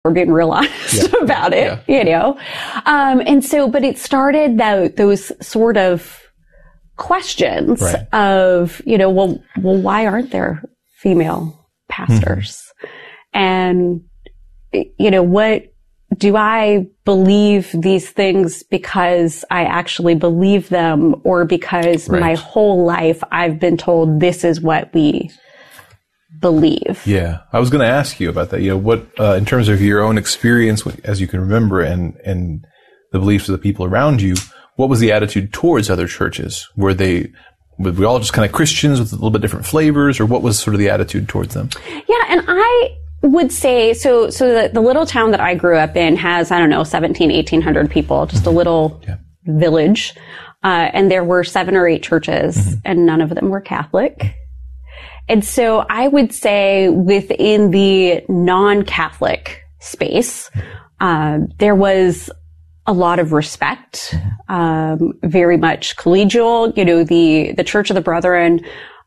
we're being real honest about it, you know? And so, but it started those sort of questions of, you know, well, why aren't there female pastors? And, you know, what do I believe these things because I actually believe them, or because my whole life I've been told this is what we believe? Yeah. I was going to ask you about that. You know, what, in terms of your own experience, as you can remember, and the beliefs of the people around you, what was the attitude towards other churches? Were we all just kind of Christians with a little bit different flavors, or what was sort of the attitude towards them? Yeah. And I would say, so the little town that I grew up in has, I don't know, 1,800 people, just a little village. And there were 7 or 8 churches, and none of them were Catholic. And so I would say within the non-Catholic space, there was a lot of respect, very much collegial. You know, the Church of the Brethren,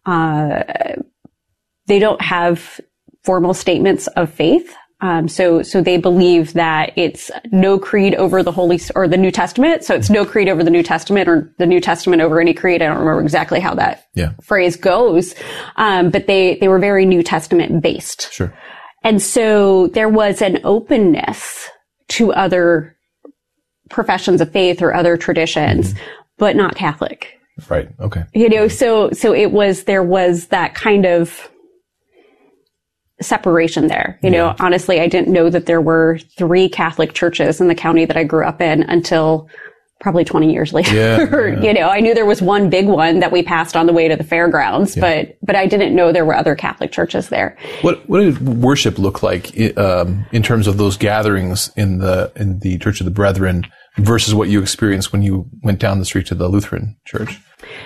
they don't have formal statements of faith. So they believe that it's no creed over the the New Testament. So it's no creed over the New Testament, or the New Testament over any creed. I don't remember exactly how that phrase goes. But they were very New Testament based. Sure. And so there was an openness to other professions of faith or other traditions, but not Catholic. Right. Okay. You know, so there was that kind of separation there. You know, honestly, I didn't know that there were 3 Catholic churches in the county that I grew up in until probably 20 years later. You know, I knew there was one big one that we passed on the way to the fairgrounds, but I didn't know there were other Catholic churches there. What did worship look like in terms of those gatherings in the Church of the Brethren versus what you experienced when you went down the street to the Lutheran church?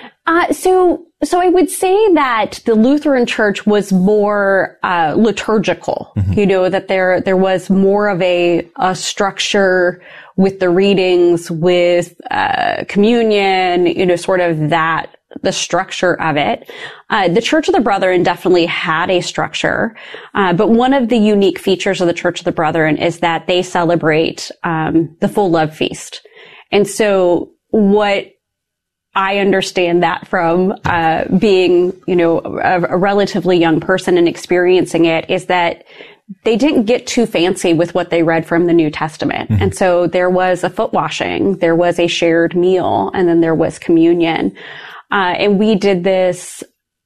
So I would say that the Lutheran church was more liturgical. You know, that there was more of a structure with the readings, with communion, you know, sort of the structure of it. The Church of the Brethren definitely had a structure, but one of the unique features of the Church of the Brethren is that they celebrate the Full Love Feast. And so what I understand that from being, you know, a relatively young person and experiencing it, is that they didn't get too fancy with what they read from the New Testament. And so there was a foot washing, there was a shared meal, and then there was communion. And we did this,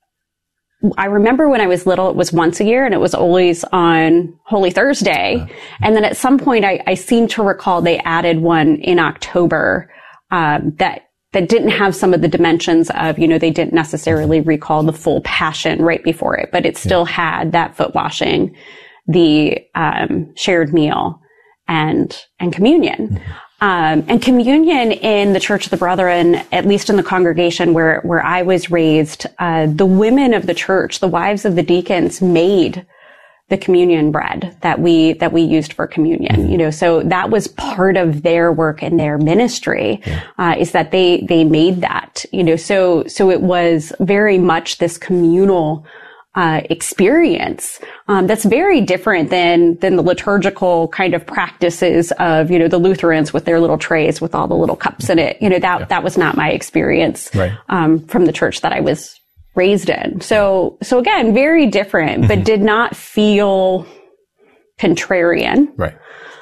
I remember when I was little, it was once a year, and it was always on Holy Thursday. And then at some point, I seem to recall they added one in October that didn't have some of the dimensions of, you know, they didn't necessarily recall the full passion right before it, but it still had that foot washing, the shared meal, and communion. And communion in the Church of the Brethren, at least in the congregation where I was raised, the women of the church, the wives of the deacons, made the communion bread that we used for communion, you know, so that was part of their work and their ministry, is that they made that, you know, so it was very much this communal experience, that's very different than the liturgical kind of practices of, you know, the Lutherans with their little trays with all the little cups in it. You know, that was not my experience, from the church that I was raised in. So again, very different, but did not feel contrarian. Right.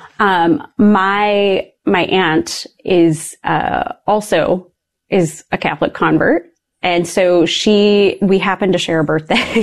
My aunt is, also is a Catholic convert. And so we happened to share a birthday.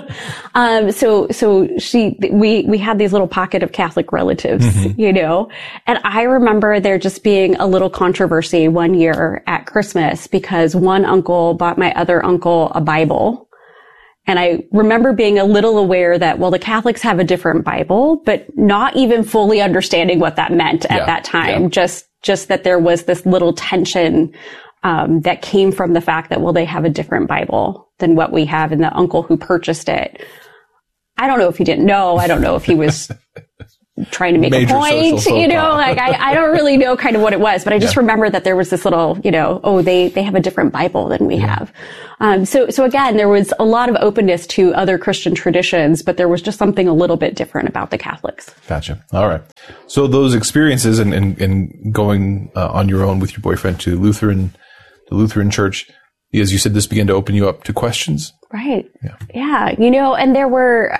We had these little pocket of Catholic relatives, you know, and I remember there just being a little controversy one year at Christmas because one uncle bought my other uncle a Bible. And I remember being a little aware that, well, the Catholics have a different Bible, but not even fully understanding what that meant at that time. Just that there was this little tension that came from the fact that, well, they have a different Bible than what we have, and the uncle who purchased it, I don't know if he didn't know. I don't know if he was trying to make a point, like I don't really know kind of what it was, but I just remember that there was this little, they have a different Bible than we have. So again, there was a lot of openness to other Christian traditions, but there was just something a little bit different about the Catholics. Gotcha. All right. So those experiences and going on your own with your boyfriend to the Lutheran church, as you said, this began to open you up to questions. Right. Yeah. And there were,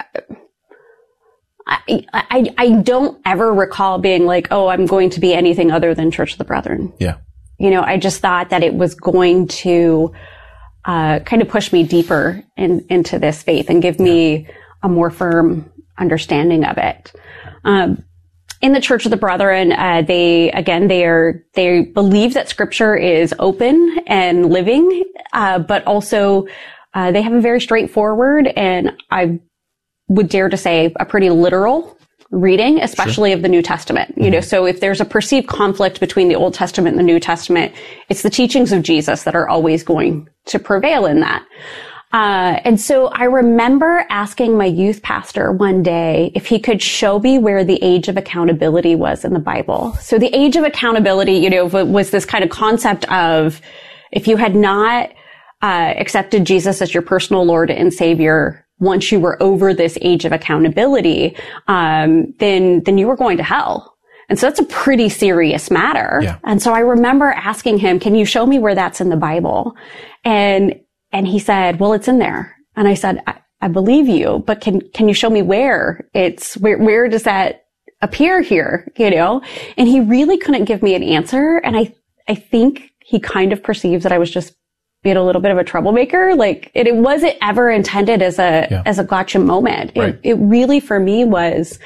I don't ever recall being like, oh, I'm going to be anything other than Church of the Brethren. Yeah. I just thought that it was going to kind of push me deeper into this faith and give me a more firm understanding of it. In the Church of the Brethren, they believe that Scripture is open and living, but also they have a very straightforward, and I would dare to say a pretty literal reading, especially of the New Testament. So if there's a perceived conflict between the Old Testament and the New Testament, it's the teachings of Jesus that are always going to prevail in that. And so I remember asking my youth pastor one day if he could show me where the age of accountability was in the Bible. So the age of accountability, was this kind of concept of if you had not accepted Jesus as your personal Lord and Savior once you were over this age of accountability, then you were going to hell. And so that's a pretty serious matter. Yeah. And so I remember asking him, can you show me where that's in the Bible? And he said, well, it's in there. And I said, I believe you, but can you show me where where does that appear here? And he really couldn't give me an answer. And I think he kind of perceives that I was just being a little bit of a troublemaker. Like it wasn't ever intended as a gotcha moment. Right. It really for me was,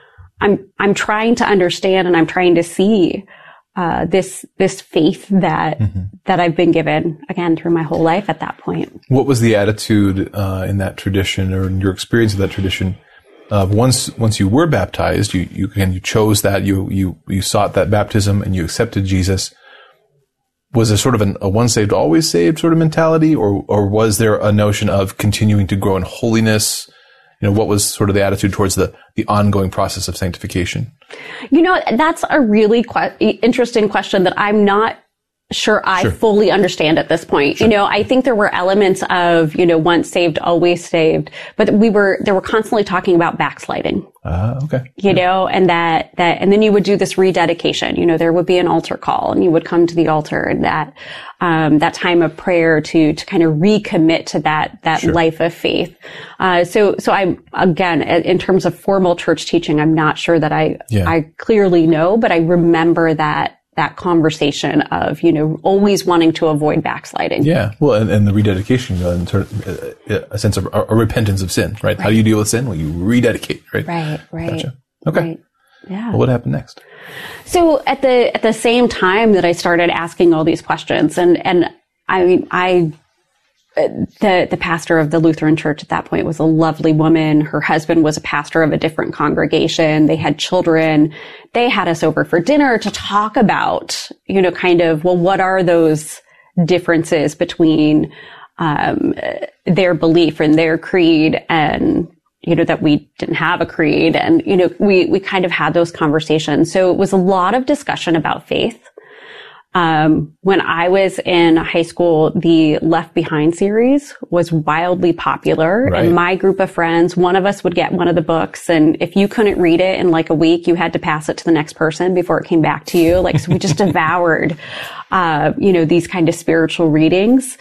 I'm trying to understand and I'm trying to see, this faith that I've been given again through my whole life at that point. What was the attitude, in that tradition or in your experience of that tradition? Once you were baptized, you chose that, you sought that baptism and you accepted Jesus. Was there sort of a once saved, always saved sort of mentality, or was there a notion of continuing to grow in holiness? What was sort of the attitude towards the ongoing process of sanctification? That's a really interesting question that I'm not sure I fully understand at this point. Sure. I think there were elements of, once saved, always saved, but they were constantly talking about backsliding. Okay. And and then you would do this rededication. There would be an altar call and you would come to the altar, and that time of prayer to kind of recommit to that life of faith. So I'm, again, in terms of formal church teaching, I'm not sure that I clearly know, but I remember that conversation of, always wanting to avoid backsliding. Yeah. Well, and the rededication, a sense of a repentance of sin, right? How do you deal with sin? Well, you rededicate, right? Right. Gotcha. Okay. Right. Yeah. Well, what happened next? So at the same time that I started asking all these questions, and I mean, the pastor of the Lutheran church at that point was a lovely woman. Her husband was a pastor of a different congregation. They had children. They had us over for dinner to talk about, what are those differences between, their belief and their creed, and, that we didn't have a creed. And, we kind of had those conversations. So it was a lot of discussion about faith. When I was in high school, the Left Behind series was wildly popular. Right. And my group of friends, one of us would get one of the books. And if you couldn't read it in like a week, you had to pass it to the next person before it came back to you. So we just devoured, these kind of spiritual readings.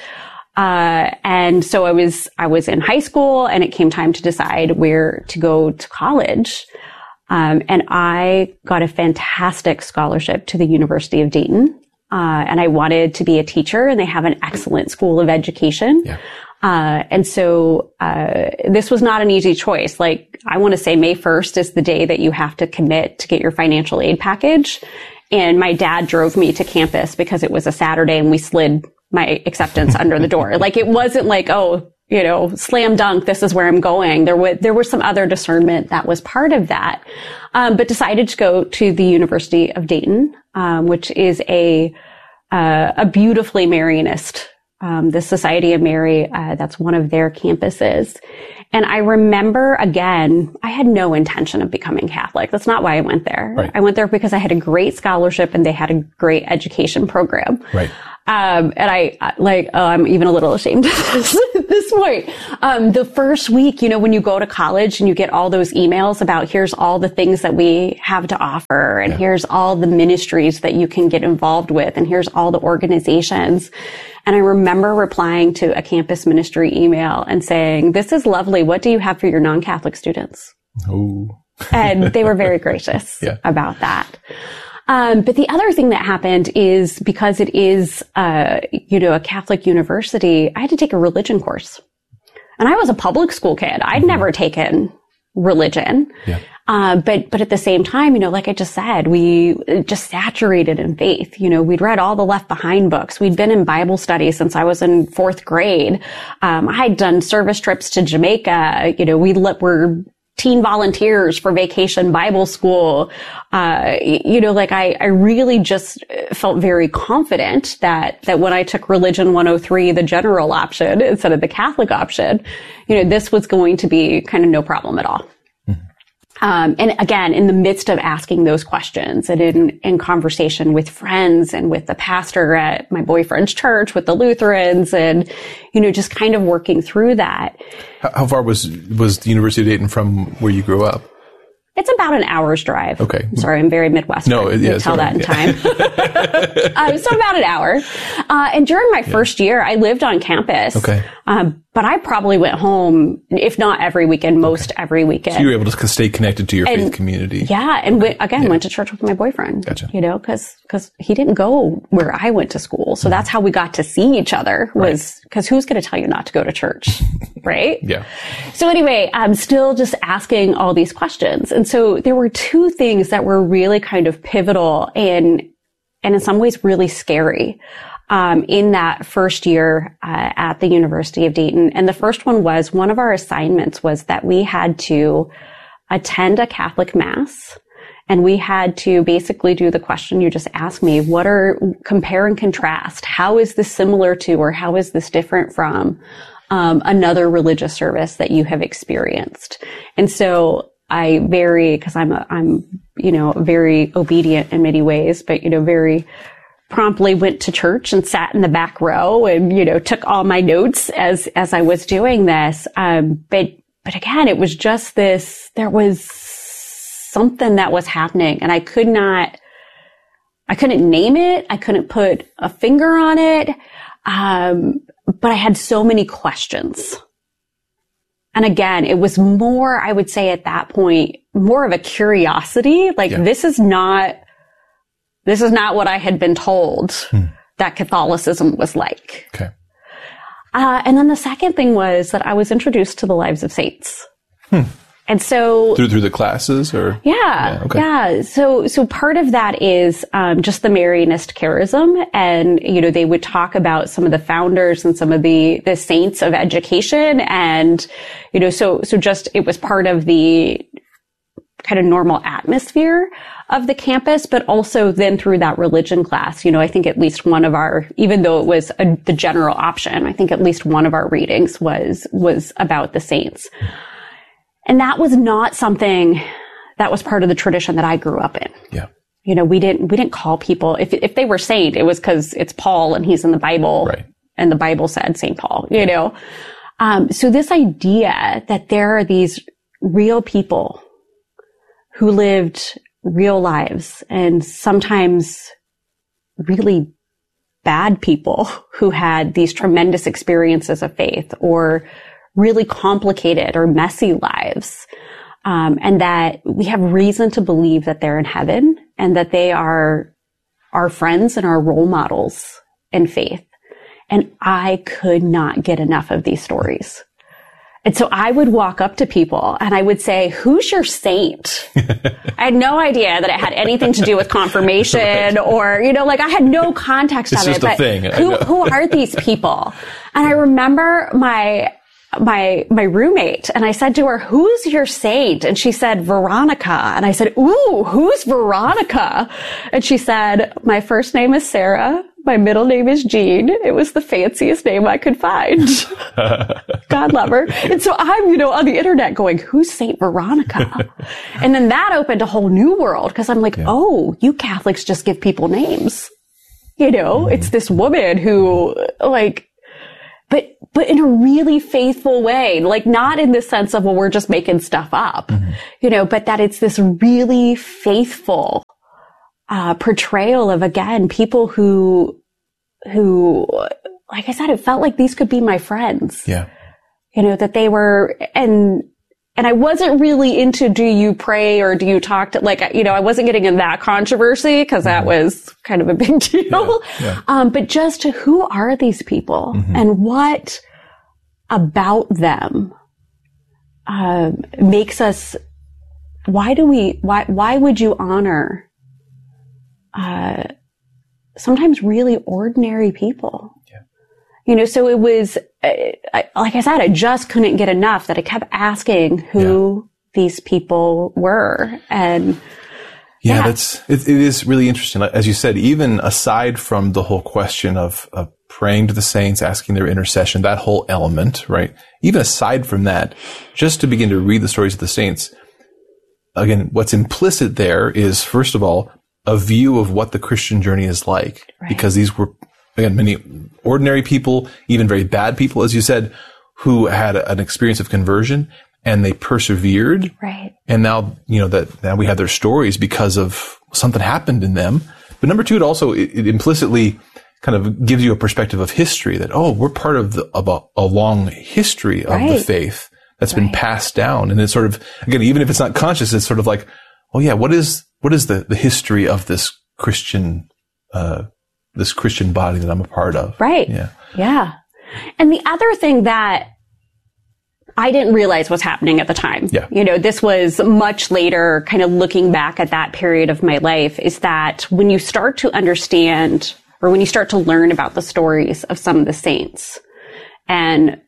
And so I was in high school, and it came time to decide where to go to college. And I got a fantastic scholarship to the University of Dayton. And I wanted to be a teacher, and they have an excellent school of education. Yeah. And so, this was not an easy choice. I want to say May 1st is the day that you have to commit to get your financial aid package. And my dad drove me to campus because it was a Saturday, and we slid my acceptance under the door. It wasn't like, oh, slam dunk, this is where I'm going. There was some other discernment that was part of that. But decided to go to the University of Dayton, which is a beautifully Marianist the Society of Mary. That's one of their campuses. And I remember, again, I had no intention of becoming Catholic. That's not why I went there. Right. I went there because I had a great scholarship and they had a great education program. Right. And I'm even a little ashamed at this point. The first week, when you go to college and you get all those emails about here's all the things that we have to offer and here's all the ministries that you can get involved with and here's all the organizations. And I remember replying to a campus ministry email and saying, this is lovely. What do you have for your non-Catholic students? Oh. And they were very gracious about that. But the other thing that happened is because it is, a Catholic university, I had to take a religion course. And I was a public school kid. I'd never taken religion. Yeah. But at the same time, like I just said, we just saturated in faith. We'd read all the Left Behind books. We'd been in Bible study since I was in 4th grade. I had done service trips to Jamaica. We're teen volunteers for Vacation Bible School. I really just felt very confident that when I took Religion 103, the general option instead of the Catholic option, this was going to be kind of no problem at all. And again, in the midst of asking those questions and in conversation with friends and with the pastor at my boyfriend's church, with the Lutherans and, just kind of working through that. How far was the University of Dayton from where you grew up? It's about an hour's drive. Okay. I'm sorry, I'm very Midwestern. No, you can tell that in time. So about an hour. And during my first year, I lived on campus. Okay. But I probably went home, if not every weekend, most every weekend. So you were able to stay connected to your faith community. Yeah. And went to church with my boyfriend. Gotcha. Cause he didn't go where I went to school. So that's how we got to see each other cause who's going to tell you not to go to church? Right? Yeah. So anyway, I'm still just asking all these questions. And so there were two things that were really kind of pivotal and in some ways really scary. In that first year, at the University of Dayton. And the first one was one of our assignments was that we had to attend a Catholic mass and we had to basically do the question you just asked me. Compare and contrast. How is this similar to, or how is this different from, another religious service that you have experienced? And so cause I'm very obedient in many ways, but, very promptly went to church and sat in the back row and, took all my notes as I was doing this. But again, it was just there was something that was happening and I couldn't name it. I couldn't put a finger on it. But I had so many questions. And again, it was more, I would say at that point, more of a curiosity. This is not what I had been told that Catholicism was like. Okay. And then the second thing was that I was introduced to the lives of saints. And so through the classes or? Yeah. So part of that is, just the Marianist charism. And, they would talk about some of the founders and some of the saints of education. And, so just, it was part of the kind of normal atmosphere of the campus, but also then through that religion class, I think at least one of even though it was the general option, I think at least one of our readings was about the saints. And that was not something that was part of the tradition that I grew up in. Yeah. We didn't call people, if they were saint, it was because it's Paul and he's in the Bible. Right. And the Bible said St. Paul, So this idea that there are these real people who lived real lives and sometimes really bad people who had these tremendous experiences of faith or really complicated or messy lives. And that we have reason to believe that they're in heaven and that they are our friends and our role models in faith. And I could not get enough of these stories. And so I would walk up to people and I would say, who's your saint? I had no idea that it had anything to do with confirmation or, I had no context of it. It's just a thing. Who are these people? And I remember my roommate and I said to her, who's your saint? And she said, Veronica. And I said, ooh, who's Veronica? And she said, my first name is Sarah. My middle name is Jean. It was the fanciest name I could find. God love her. And so I'm, on the internet going, who's Saint Veronica? And then that opened a whole new world because I'm like, oh, you Catholics just give people names. It's this woman who but in a really faithful way, like not in the sense of, well, we're just making stuff up, but that it's this really faithful portrayal of, again, people who, like I said, it felt like these could be my friends. Yeah. That they were, and I wasn't really into, do you pray or do you talk to, I wasn't getting in that controversy because that was kind of a big deal. Yeah. But just who are these people and what about them, makes us, why would you honor, sometimes really ordinary people? Yeah. So it was, like I said, I just couldn't get enough that I kept asking who these people were. And it is really interesting. As you said, even aside from the whole question of praying to the saints, asking their intercession, that whole element, right? Even aside from that, just to begin to read the stories of the saints, again, what's implicit there is, first of all, a view of what the Christian journey is like, because these were, again, many ordinary people, even very bad people, as you said, who had an experience of conversion and they persevered. Right. And now, now we have their stories because of something happened in them. But number two, it implicitly kind of gives you a perspective of history that, we're part of a long history of the faith that's been passed down. And it's sort of, again, even if it's not conscious, it's sort of like, oh yeah, what is the history of this Christian body that I'm a part of? Right. Yeah. Yeah. And the other thing that I didn't realize was happening at the time, this was much later, kind of looking back at that period of my life, is that when you start to understand, or when you start to learn about the stories of some of the saints and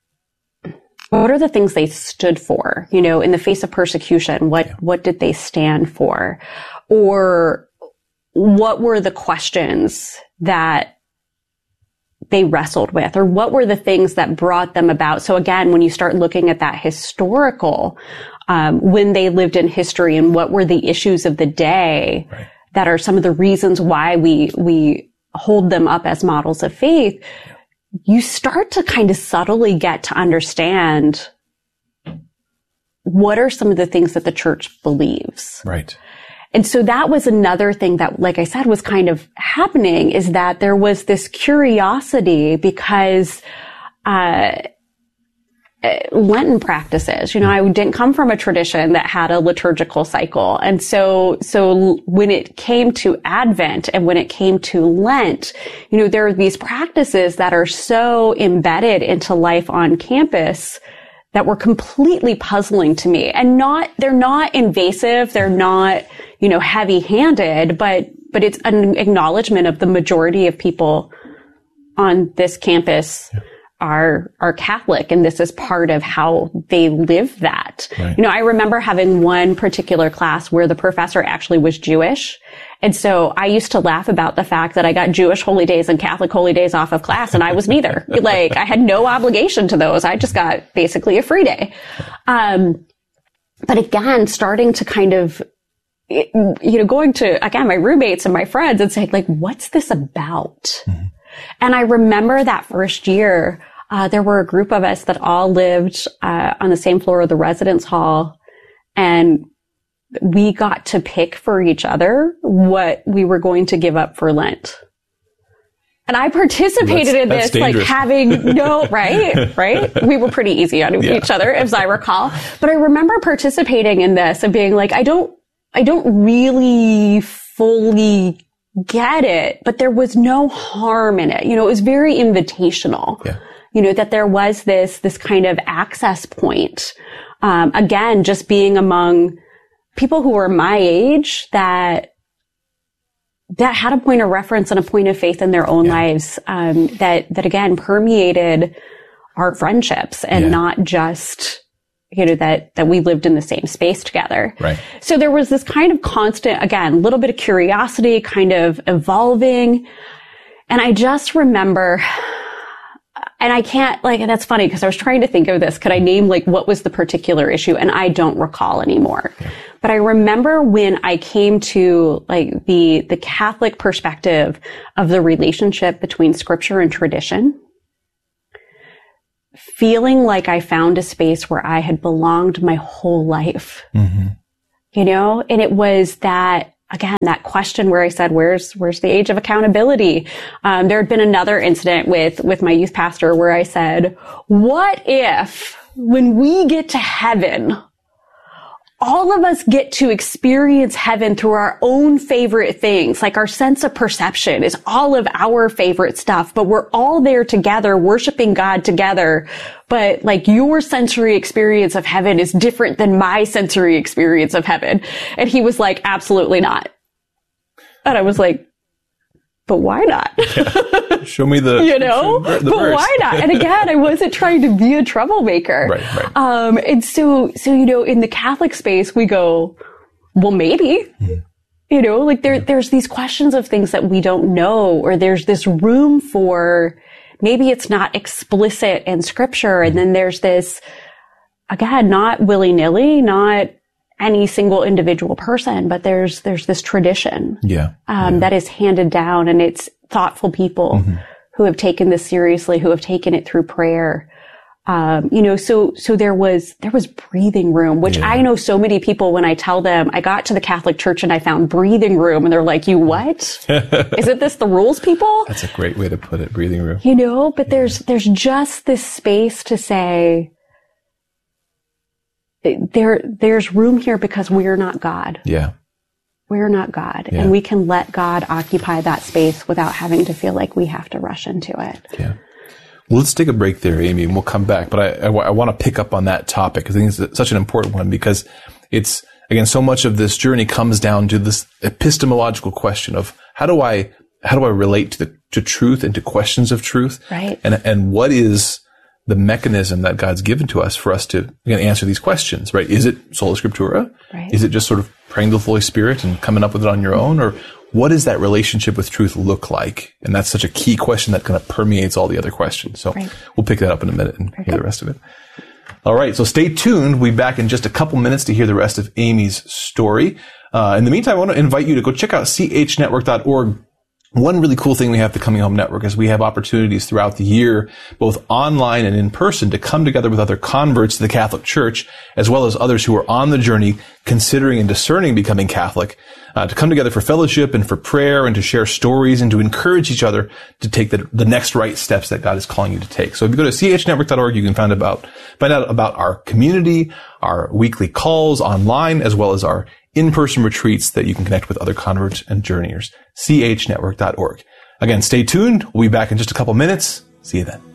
what are the things they stood for, in the face of persecution, what did they stand for? Or what were the questions that they wrestled with, or what were the things that brought them about? So again, when you start looking at that historical, when they lived in history and what were the issues of the day that are some of the reasons why we hold them up as models of faith, you start to kind of subtly get to understand what are some of the things that the church believes. Right. And so that was another thing that, like I said, was kind of happening, is that there was this curiosity because, Lenten practices, I didn't come from a tradition that had a liturgical cycle. And so when it came to Advent and when it came to Lent, there are these practices that are so embedded into life on campus that were completely puzzling to me, and they're not invasive. They're not, heavy handed, but it's an acknowledgement of the majority of people on this campus are Catholic, and this is part of how they live that. Right. I remember having one particular class where the professor actually was Jewish. And so I used to laugh about the fact that I got Jewish holy days and Catholic holy days off of class, and I was neither. I had no obligation to those. I just got basically a free day. But again, starting to kind of, going to, again, my roommates and my friends and saying, what's this about? Mm-hmm. And I remember that first year, there were a group of us that all lived on the same floor of the residence hall, and we got to pick for each other what we were going to give up for Lent. And I participated in this, having right? We were pretty easy on each other, as I recall. But I remember participating in this and being like, I don't really fully get it, but there was no harm in it. It was very invitational. Yeah. That there was this kind of access point. Again, just being among people who were my age that had a point of reference and a point of faith in their own lives, that again permeated our friendships and not just, that we lived in the same space together. Right. So there was this kind of constant, again, little bit of curiosity, kind of evolving. And I just remember, and I can't, like, that's funny because I was trying to think of this. Could I name, like, what was the particular issue? And I don't recall anymore. Yeah. But I remember when I came to, like, the Catholic perspective of the relationship between scripture and tradition, feeling like I found a space where I had belonged my whole life, you know, and it was that, again, that question where I said, where's the age of accountability? There had been another incident with my youth pastor where I said, what if when we get to heaven, all of us get to experience heaven through our own favorite things, like our sense of perception is all of our favorite stuff, but we're all there together, worshiping God together. But like your sensory experience of heaven is different than my sensory experience of heaven. And he was like, absolutely not. And I was like, but why not? Yeah. Show me the, you know, the but verse. Why not? And again, I wasn't trying to be a troublemaker. Right. And so, you know, in the Catholic space, we go, well, maybe, you know, like there's these questions of things that we don't know, or there's this room for, maybe it's not explicit in scripture. And then there's this, again, not willy-nilly, not any single individual person, but there's this tradition, that is handed down, and it's thoughtful people who have taken this seriously, who have taken it through prayer. You know, so there was breathing room, which I know so many people, when I tell them I got to the Catholic Church and I found breathing room, and they're like, you what? Isn't this the rules, people? That's a great way to put it, breathing room. You know, but there's just this space to say, there's room here because we're not God. Yeah. We're not God. Yeah. And we can let God occupy that space without having to feel like we have to rush into it. Yeah. Well, let's take a break there, Amy, and we'll come back. But I want to pick up on that topic. I think it's such an important one because it's, again, so much of this journey comes down to this epistemological question of how do I relate to truth and to questions of truth? Right. And what is the mechanism that God's given to us for us to, again, answer these questions, right? Is it sola scriptura? Right. Is it just sort of praying to the Holy Spirit and coming up with it on your own? Or what does that relationship with truth look like? And that's such a key question that kind of permeates all the other questions. So we'll pick that up in a minute and hear the rest of it. All right. So stay tuned. We'll be back in just a couple minutes to hear the rest of Amy's story. In the meantime, I want to invite you to go check out chnetwork.org. One really cool thing we have at the Coming Home Network is we have opportunities throughout the year, both online and in person, to come together with other converts to the Catholic Church, as well as others who are on the journey considering and discerning becoming Catholic, to come together for fellowship and for prayer and to share stories and to encourage each other to take the next right steps that God is calling you to take. So if you go to chnetwork.org, you can find out about our community, our weekly calls online, as well as our in-person retreats that you can connect with other converts and journeyers. chnetwork.org. Again, stay tuned. We'll be back in just a couple minutes. See you then.